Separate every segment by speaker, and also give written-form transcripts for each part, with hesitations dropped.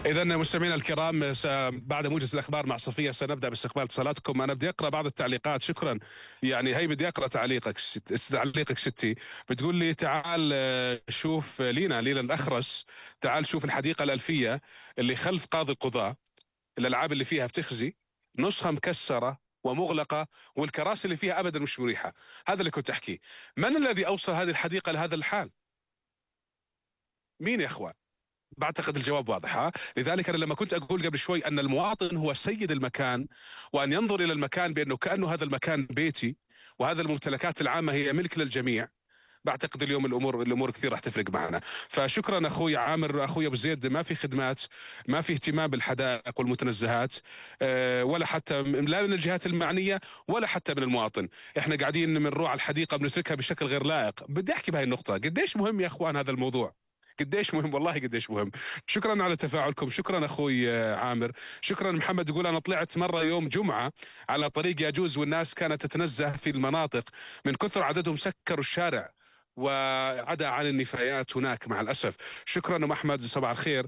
Speaker 1: إذا مستمعينا الكرام، بعد موجز الأخبار مع صفية سنبدأ باستقبال اتصالاتكم. أنا بدي أقرأ بعض التعليقات. شكرا. يعني هي بدي أقرأ تعليقك ستي. بتقول لي تعال شوف لينا الأخرس. تعال شوف الحديقة الألفية اللي خلف قاضي القضاة. الألعاب اللي فيها بتخزي، نسخة مكسرة ومغلقة، والكراسي اللي فيها أبدا مش مريحة. هذا اللي كنت أحكيه. من الذي أوصل هذه الحديقة لهذا الحال؟ مين يا إخوان؟ بعتقد الجواب واضح. لذلك أنا لما كنت أقول قبل شوي أن المواطن هو سيد المكان، وأن ينظر إلى المكان بأنه كأنه هذا المكان بيتي، وهذا الممتلكات العامة هي ملك للجميع، بعتقد اليوم الامور كثير راح تفرق معنا. فشكرا اخوي عامر. اخوي ابو زيد، ما في خدمات، ما في اهتمام بالحدائق والمتنزهات، ولا حتى لا من الجهات المعنيه ولا حتى من المواطن. احنا قاعدين بنروح على الحديقه بنتركها بشكل غير لائق. بدي احكي بهاي النقطه، قديش مهم يا اخوان هذا الموضوع، قديش مهم، والله قديش مهم. شكرا على تفاعلكم. شكرا اخوي عامر. شكرا محمد. يقول انا طلعت مره يوم جمعه على طريق ياجوز، والناس كانت تتنزه في المناطق، من كثر عددهم سكروا الشارع وعدا عن النفايات هناك مع الأسف. شكرا أم أحمد، صباح الخير.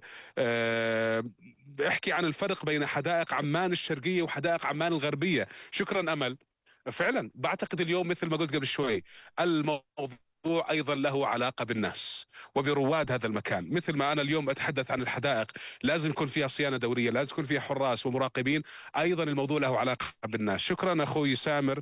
Speaker 1: احكي عن الفرق بين حدائق عمان الشرقية وحدائق عمان الغربية. شكرا أمل. فعلا بعتقد اليوم مثل ما قلت قبل شوي، الموضوع أيضا له علاقة بالناس وبرواد هذا المكان. مثل ما أنا اليوم أتحدث عن الحدائق لازم يكون فيها صيانة دورية، لازم يكون فيها حراس ومراقبين، أيضا الموضوع له علاقة بالناس. شكرا أخوي سامر.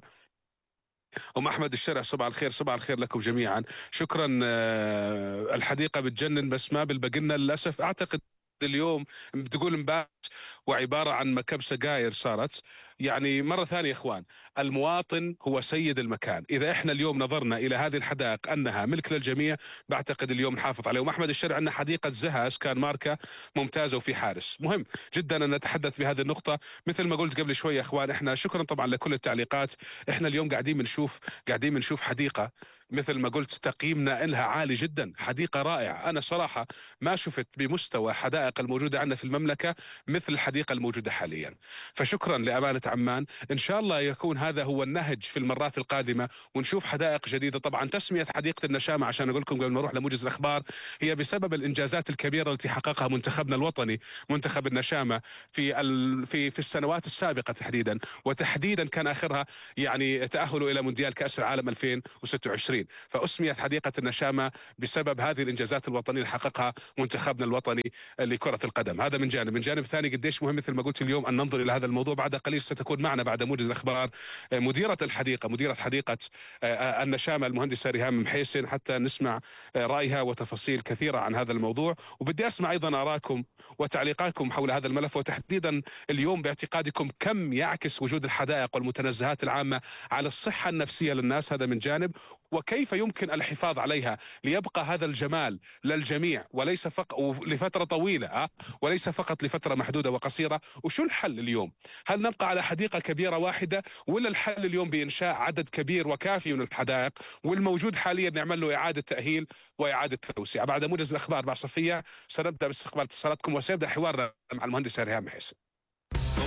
Speaker 1: ام احمد الشرع، صباح الخير. صباح الخير لكم جميعا. شكرا. الحديقه بتجنن بس ما بالبقنا للاسف. اعتقد اليوم بتقول امبارح وعبارة عن مكب سجاير صارت. يعني مرة ثانية يا إخوان، المواطن هو سيد المكان. إذا إحنا اليوم نظرنا إلى هذه الحدائق أنها ملك للجميع، بعتقد اليوم نحافظ عليه. ومحمد الشرع عندنا حديقة زهس كان ماركة ممتازة وفي حارس. مهم جدا أن نتحدث بهذه النقطة. مثل ما قلت قبل شوي يا إخوان، إحنا شكرا طبعا لكل التعليقات. إحنا اليوم قاعدين بنشوف حديقة مثل ما قلت تقييمنا لها عالي جدا، حديقة رائعة. أنا صراحة ما شفت بمستوى حدائق الموجودة عندنا في المملكة مثل الحديقة الموجودة حاليا. فشكرا لأمانة عمان. إن شاء الله يكون هذا هو النهج في المرات القادمة، ونشوف حدائق جديدة. طبعا تسمية حديقة النشامة، عشان أقول لكم قبل ما أروح لموجز الأخبار، هي بسبب الإنجازات الكبيرة التي حققها منتخبنا الوطني، منتخب النشامة، في السنوات السابقة تحديدا، وتحديدا كان آخرها يعني تأهلوا إلى مونديال كأس العالم 2026. فأسميت حديقة النشامة بسبب هذه الإنجازات الوطنية اللي حققها منتخبنا الوطني لكرة القدم. هذا من جانب. من جانب ثاني، قديش مهم مثل ما قلت اليوم أن ننظر إلى هذا الموضوع. بعد قليل ستكون معنا بعد موجز الأخبار مديرة الحديقة، مديرة حديقة النشامة، المهندسة ريهام محيسن، حتى نسمع رأيها وتفاصيل كثيرة عن هذا الموضوع. وبدي أسمع أيضا آراءكم وتعليقاتكم حول هذا الملف، وتحديدا اليوم باعتقادكم كم يعكس وجود الحدائق والمتنزهات العامة على الصحة النفسية للناس. هذا من جانب. وكيف يمكن الحفاظ عليها ليبقى هذا الجمال للجميع وليس فقط لفترة طويلة، وليس فقط لفترة محدودة وقصيرة. وشو الحل اليوم؟ هل نبقى على حديقة كبيرة واحدة، ولا الحل اليوم بإنشاء عدد كبير وكافي من الحدائق، والموجود حاليا نعمل له إعادة تأهيل وإعادة توسيع؟ بعد موجز الأخبار مع صفية سنبدأ باستقبال اتصالاتكم، وسيبدأ حوارنا مع المهندس ريهام محسن.